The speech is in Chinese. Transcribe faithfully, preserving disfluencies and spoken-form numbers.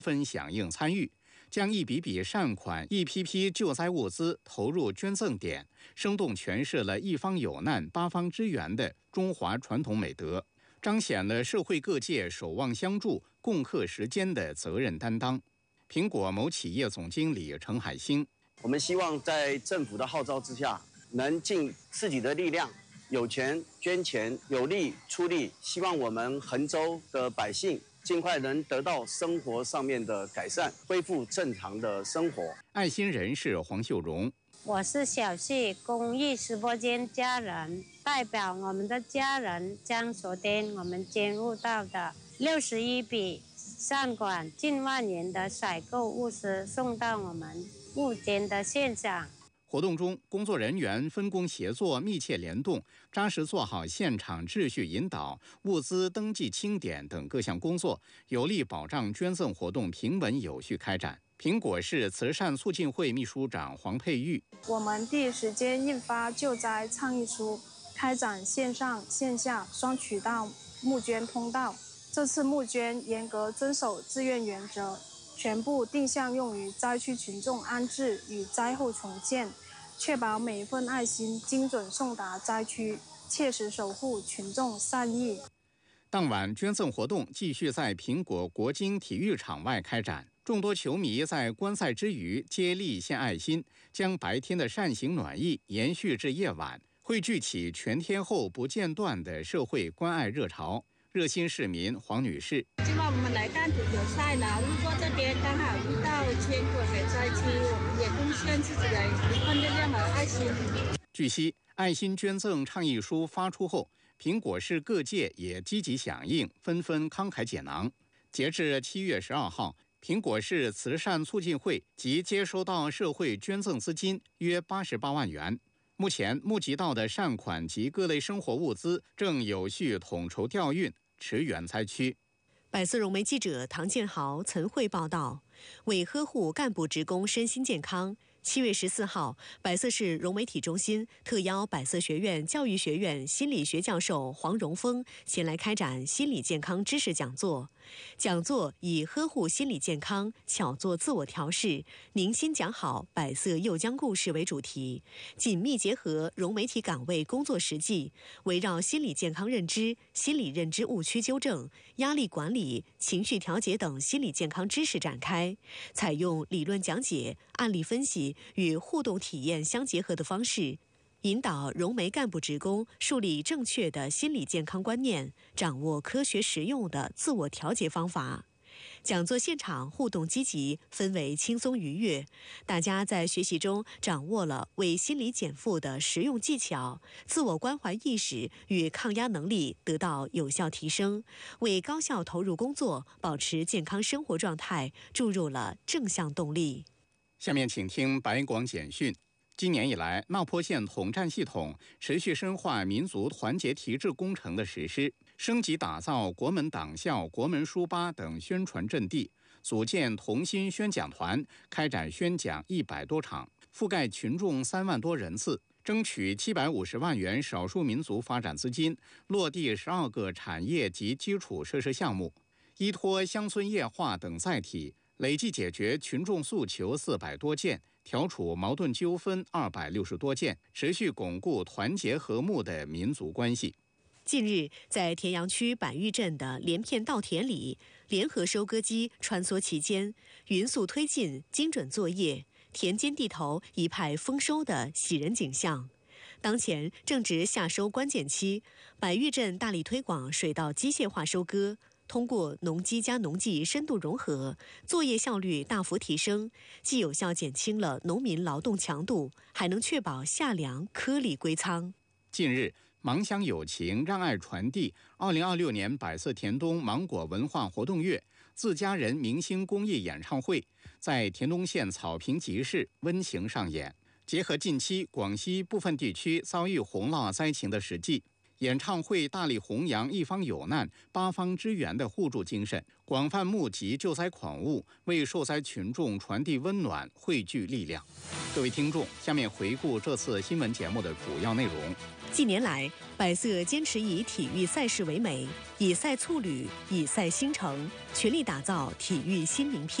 纷响应参与，将一笔笔善款、一批批救灾物资投入捐赠点，生动诠释了一方有难、八方支援的中华传统美德，彰显了社会各界守望相助、共克时艰的责任担当。苹果某企业总经理陈海兴： 我们希望在政府的号召之下，能尽自己的力量，有钱捐钱，有力出力，希望我们衡州的百姓尽快能得到生活上面的改善，恢复正常的生活。 爱心人士黄秀荣： 我是小旭公益直播间家人，代表我们的家人将昨天我们捐入到的六十一笔善款近万元的采购物资送到我们物捐的现场。 活动中，工作人员分工协作、密切联动，扎实做好现场秩序引导、物资登记清点等各项工作，有力保障捐赠活动平稳有序开展。苹果市慈善促进会秘书长黄佩玉： 我们第一时间印发救灾倡议书，开展线上线下双渠道募捐通道。这次募捐严格遵守自愿原则，全部定向用于灾区群众安置与灾后重建，确保每一份爱心精准送达灾区，切实守护群众善意。 当晚捐赠活动继续在苹果国金体育场外开展，众多球迷在观赛之余接力献爱心，将白天的善行暖意延续至夜晚，汇聚起全天候不间断的社会关爱热潮。热心市民黄女士： 今晚我们来看足球赛了，路过这边刚好遇到捐款给灾区，我们也贡献自己的一份力量和爱心。 据悉，爱心捐赠倡议书发出后，苹果市各界也积极响应，纷纷慷慨解囊。截至七月十二号，苹果市慈善促进会即接收到社会捐赠资金约八十八万元。目前募集到的善款及各类生活物资正有序统筹调运，驰援灾区。 百色融媒记者唐建豪、岑慧报道。为呵护干部职工身心健康，七月十四号，百色市融媒体中心特邀百色学院教育学院心理学教授黄荣峰前来开展心理健康知识讲座。讲座以呵护心理健康、巧做自我调试、凝心讲好百色幼江故事为主题，紧密结合融媒体岗位工作实际，围绕心理健康认知、心理认知误区纠正、压力管理、情绪调节等心理健康知识展开，采用理论讲解、案例分析与互动体验相结合的方式，引导融媒干部职工树立正确的心理健康观念，掌握科学实用的自我调节方法。讲座现场互动积极，氛围轻松愉悦，大家在学习中掌握了为心理减负的实用技巧，自我关怀意识与抗压能力得到有效提升，为高效投入工作、保持健康生活状态注入了正向动力。 下面请听白广简讯。今年以来，淖坡县统战系统持续深化民族团结提质工程的实施，升级打造国门党校、国门书吧等宣传阵地，组建同心宣讲团，开展宣讲一百多场，覆盖群众三万多人次，争取七百五十万元少数民族发展资金，落地十二个产业及基础设施项目，依托乡村夜话等载体，累计解决群众诉求四百多件，调处矛盾纠纷二百六十多件，持续巩固团结和睦的民族关系。 近日，在田阳区百峪镇的连片稻田里，联合收割机穿梭其间，匀速推进精准作业，田间地头一派丰收的喜人景象。当前正值夏收关键期，百峪镇大力推广水稻机械化收割，通过农机加农技深度融合，作业效率大幅提升，既有效减轻了农民劳动强度，还能确保夏粮颗粒归仓。 近日，芒乡友情让爱传递二零二六年百色田东芒果文化活动月自家人明星公益演唱会在田东县草坪集市温情上演，结合近期广西部分地区遭遇洪涝灾情的实际，演唱会大力弘扬一方有难、八方支援的互助精神， 广泛募集救灾款物，为受灾群众传递温暖，汇聚力量。各位听众，下面回顾这次新闻节目的主要内容。 近年来，百色坚持以体育赛事为美，以赛促旅，以赛兴城，全力打造体育新名片。